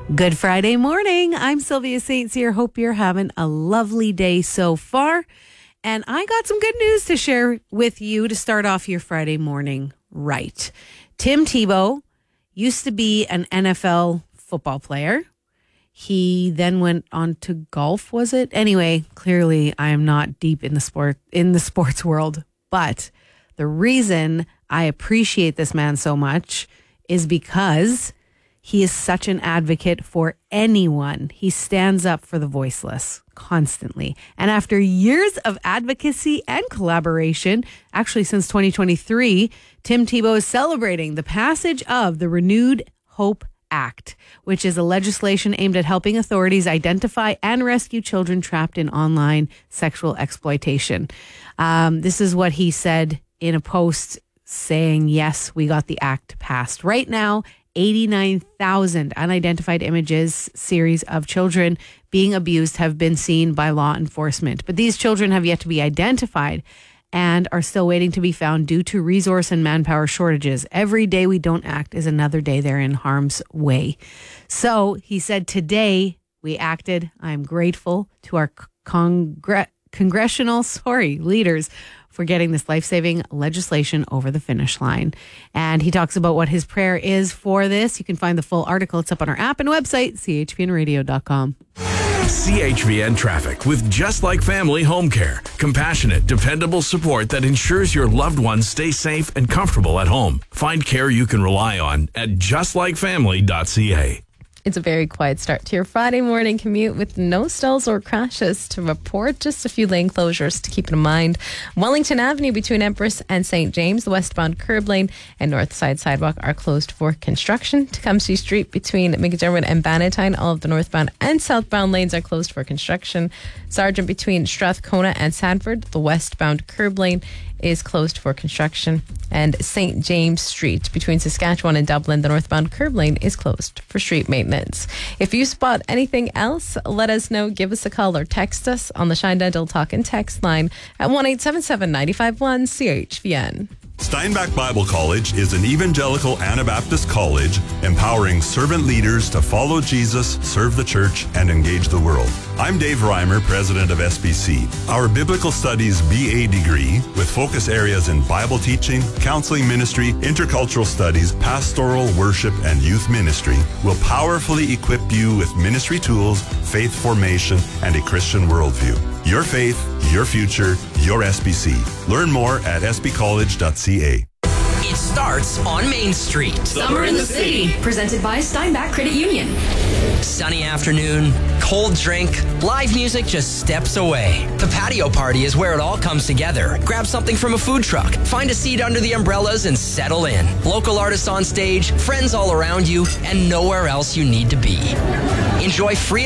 Good Friday morning. I'm Sylvia St. Cyr. Hope you're having a lovely day so far. And I got some good news to share with you to start off your Friday morning right. Tim Tebow used to be an NFL football player. He then went on to golf, was it? Anyway, clearly I am not deep in the sports world, but the reason I appreciate this man so much is because he is such an advocate for anyone. He stands up for the voiceless constantly. And after years of advocacy and collaboration, actually since 2023, Tim Tebow is celebrating the passage of the Renewed Hope Act, which is a legislation aimed at helping authorities identify and rescue children trapped in online sexual exploitation. This is what he said in a post saying, yes, we got the act passed. Right now, 89,000 unidentified images series of children being abused have been seen by law enforcement. But these children have yet to be identified and are still waiting to be found due to resource and manpower shortages. Every day we don't act is another day they're in harm's way. So he said, today we acted. I'm grateful to our congressional leaders for getting this life-saving legislation over the finish line. And he talks about what his prayer is for this. You can find the full article. It's up on our app and website, chvnradio.com. CHVN Traffic with Just Like Family Home Care. Compassionate, dependable support that ensures your loved ones stay safe and comfortable at home. Find care you can rely on at justlikefamily.ca. It's a very quiet start to your Friday morning commute with no stalls or crashes to report. Just a few lane closures to keep in mind. Wellington Avenue between Empress and St. James, the westbound curb lane and north side sidewalk are closed for construction. Tecumseh Street between McDermott and Bannatyne, all of the northbound and southbound lanes are closed for construction. Sargent between Strathcona and Sanford, the westbound curb lane is closed for construction. And St. James Street between Saskatchewan and Dublin, the northbound curb lane is closed for street maintenance. If you spot anything else, let us know. Give us a call or text us on the Shine Dental Talk and Text line at 1-877-951-CHVN. Steinbach Bible College is an evangelical Anabaptist college empowering servant leaders to follow Jesus, serve the church, and engage the world. I'm Dave Reimer, president of SBC. Our Biblical Studies BA degree, with focus areas in Bible teaching, counseling ministry, intercultural studies, pastoral worship, and youth ministry, will powerfully equip you with ministry tools, faith formation, and a Christian worldview. Your faith, your future, your SBC. Learn more at sbcollege.ca. It starts on Main Street. Summer in the City, presented by Steinbach Credit Union. Sunny afternoon, cold drink, live music just steps away. The patio party is where it all comes together. Grab something from a food truck, find a seat under the umbrellas and settle in. Local artists on stage, friends all around you, and nowhere else you need to be. Enjoy free